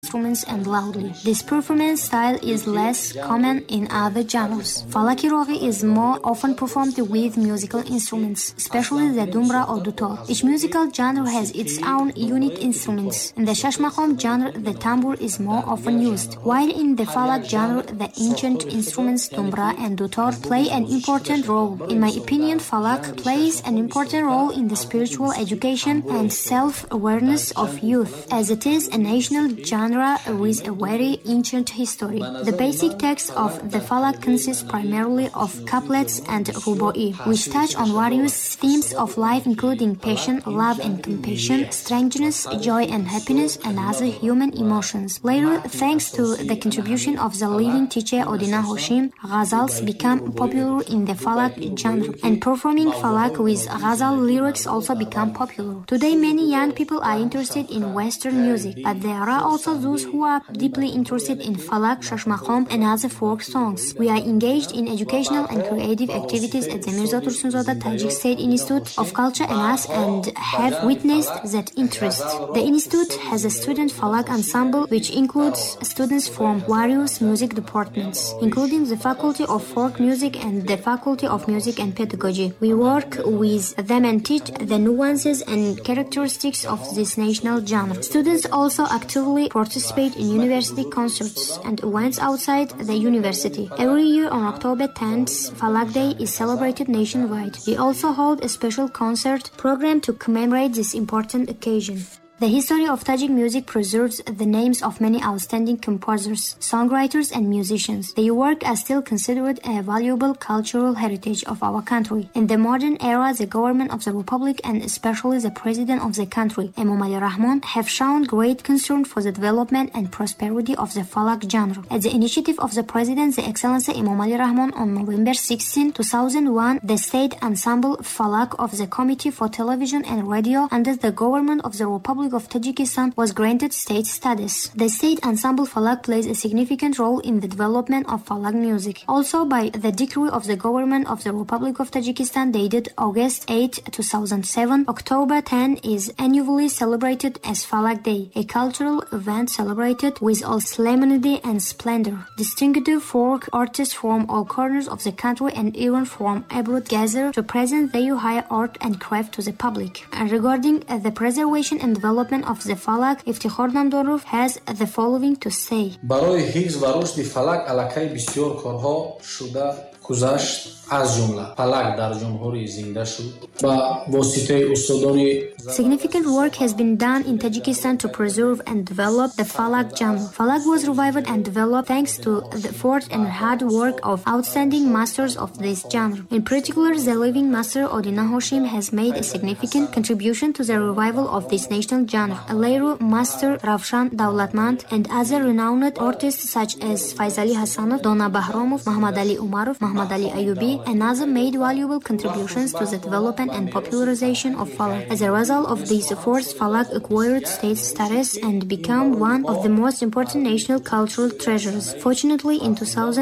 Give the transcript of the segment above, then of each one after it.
instruments and loudly. This performance style is less common in other genres. Falaki Roghi is more often performed with musical instruments, especially the dumbra or dutor. Each musical genre has its own unique instruments. In the Shashmaqom genre, the tambour is more often used, while in the Falak genre, the ancient instruments dumbra and dutor play an important role. In my opinion, Falak plays an important role in the spiritual education and self-awareness of youth, as it is a national genre with a very ancient history. The basic text of the Falak consists primarily of couplets and rubai, which touch on various themes of life including passion, love and compassion, strangeness, joy and happiness, and other human emotions. Later, thanks to the contribution of the living teacher Odina Hoshim, ghazals become popular in the Falak genre, and performing Falak with ghazal lyrics also become popular. Today, many young people are interested in Western music, but there are also those who are deeply interested in Falak, Shashmaqom, and other folk songs. We are engaged in educational and creative activities at the Mirza Tursunzoda Tajik State Institute of Culture and Arts and have witnessed that interest. The institute has a student Falak ensemble which includes students from various music departments, including the Faculty of Folk Music and the Faculty of Music and Pedagogy. We work with them and teach the nuances and characteristics of this national genre. Students also actively participate in university concerts and events outside the university. Every year on October 10th, Falak Day is celebrated nationwide. We also hold a special concert program to commemorate this important occasion. The history of Tajik music preserves the names of many outstanding composers, songwriters, and musicians. Their work is still considered a valuable cultural heritage of our country. In the modern era, the government of the Republic and especially the President of the country, Imam Ali Rahman, have shown great concern for the development and prosperity of the Falak genre. At the initiative of the President, the Excellency Imam Ali Rahman, on November 16, 2001, the State Ensemble Falak of the Committee for Television and Radio under the government of the Republic of Tajikistan was granted state status. The State Ensemble Falak plays a significant role in the development of Falak music. Also, by the decree of the government of the Republic of Tajikistan dated August 8, 2007, October 10 is annually celebrated as Falak Day, a cultural event celebrated with all solemnity and splendor. Distinguished folk artists from all corners of the country and even from abroad gather to present their high art and craft to the public. And regarding the preservation and development of the Falak, Iftikhar Namdorov has the following to say. برای حفظ و رشد فلک علاقه بسیار کارها شده گذشت از جمله فلک در جمهوری زنده شد و واسطه استادان. Significant work has been done in Tajikistan to preserve and develop the Falak genre. Falak was revived and developed thanks to the effort and hard work of outstanding masters of this genre. In particular, the living master Odina Hoshim has made a significant contribution to the revival of this national genre. Later, master Ravshan Davlatmand and other renowned artists such as Faizali Hassanov, Dona Bahramov, Muhammad Ali Umarov, Muhammad Ali Ayubi, and others made valuable contributions to the development and popularization of Falak. As a result of these efforts, Falak acquired state status and became one of the most important national cultural treasures. Fortunately, in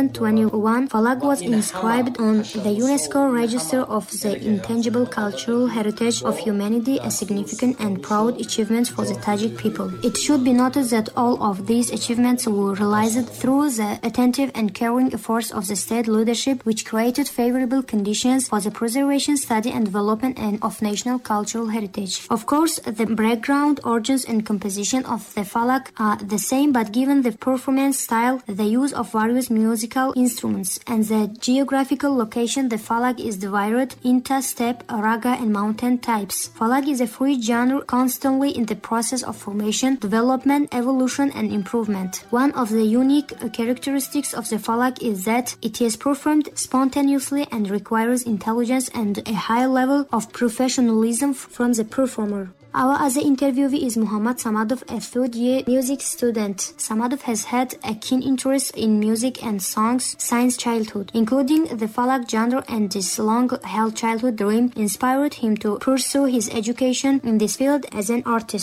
2021, Falak was inscribed on the UNESCO Register of the Intangible Cultural Heritage of Humanity, a significant and proud achievement for the Tajik people. It should be noted that all of these achievements were realized through the attentive and caring efforts of the state leadership, which created favorable conditions for the preservation, study, and development of national cultural heritage. Of course, the background, origins, and composition of the Falak are the same, but given the performance style, the use of various musical instruments, and the geographical location, the Falak is divided into steppe, raga, and mountain types. Falak is a free genre constantly in the process of formation, development, evolution, and improvement. One of the unique characteristics of the Falak is that it is performed spontaneously and requires intelligence and a high level of professionalism from the performer. Our other interviewee is Muhammad Samadov, a third-year music student. Samadov has had a keen interest in music and songs since childhood, including the Falak genre, and this long-held childhood dream inspired him to pursue his education in this field as an artist.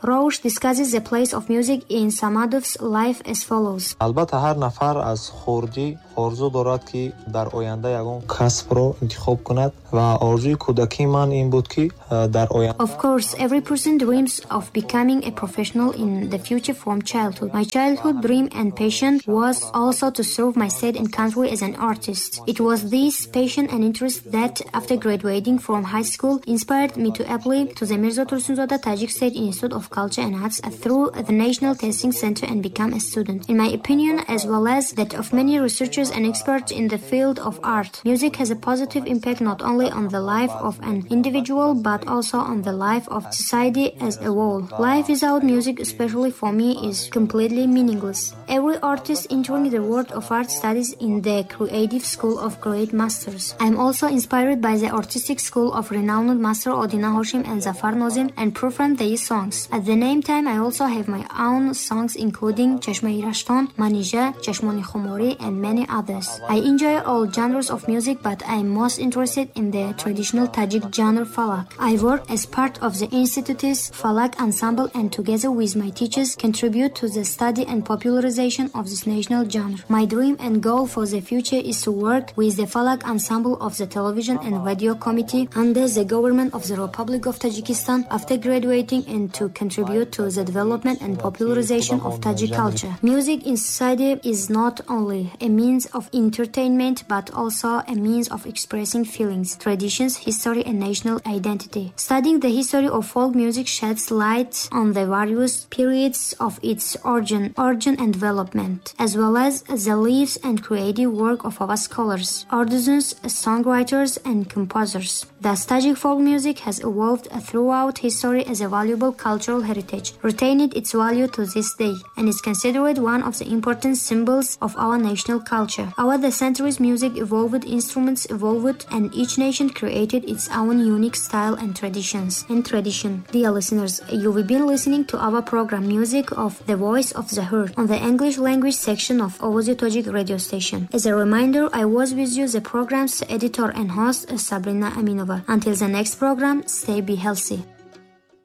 Rosh discusses the place of music in Samadov's life as follows. البته هر نفر از خردی آرزو دارد که در آینده یگان کسب را انتخاب کند و آرزوی کودکی من این بود که در آینده Of course, every person dreams of becoming a professional in the future from childhood. My childhood dream and passion was also to serve my state and country as an artist. It was this passion and interest that, after graduating from high school, inspired me to apply to the Mirza Tursunzada Tajik State Institute of Culture and Arts through the National Testing Center and become a student. In my opinion, as well as that of many researchers and experts in the field of art, music has a positive impact not only on the life of an individual but also on the life of society as a whole. Life without music, especially for me, is completely meaningless. Every artist entering the world of art studies in the creative school of great masters. I am also inspired by the artistic school of renowned master Odina Hoshim and Zafar Nozim and perform their songs. At the same time, I also have my own songs including Chashma Irashton, Manija, Chashmoni Khomori and many others. I enjoy all genres of music, but I am most interested in the traditional Tajik genre Falak. I work as part of the Institute's Falak ensemble and together with my teachers contribute to the study and popularization of this national genre. My dream and goal for the future is to work with the Falak ensemble of the Television and Radio Committee under the government of the Republic of Tajikistan after graduating and to contribute to the development and popularization of Tajik culture. Music in society is not only a means of entertainment but also a means of expressing feelings, traditions, history and national identity. Studying the history of folk music sheds light on the various periods of its origin and development, as well as the lives and creative work of our scholars, artisans, songwriters and composers. Thus, Tajik folk music has evolved throughout history as a valuable cultural heritage, retaining its value to this day, and is considered one of the important symbols of our national culture. Over the centuries, music evolved, instruments evolved, and each nation created its own unique style and tradition. Dear listeners, you've been listening to our program Music of the Voice of the Heart on the English language section of Ovozi Tajik radio station. As a reminder, I was with you, the program's editor and host, Sabrina Aminova. Until the next program, stay be healthy.